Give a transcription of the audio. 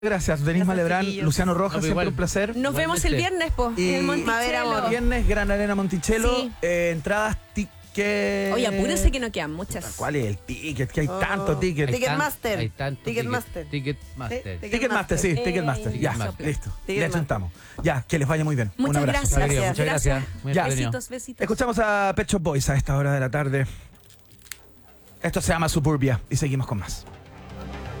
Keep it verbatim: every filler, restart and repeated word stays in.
Gracias, Denis Malebrán, chiquillos. Luciano Rojas, No, siempre igual. un placer. Nos vemos el viernes, po, Y en el Monticello. viernes, Gran Arena Monticello, Sí. eh, entradas, ticket. Oye, apúrense que no quedan muchas. ¿Cuál es el ticket? Que hay Oh. tantos tickets. Hay Ticketmaster. Hay tanto Ticketmaster. Ticketmaster. Sí, Ticketmaster, sí, Eh, Ticketmaster. Ya, Ticketmaster. listo. Le Ticketmaster. achuntamos. Ya, que les vaya muy bien. Un Muchas abrazo. gracias. Muchas gracias. Muy Ya. entretenido. Besitos, besitos. Escuchamos a Pet Shop Boys a esta hora de la tarde. Esto se llama Suburbia y seguimos con más.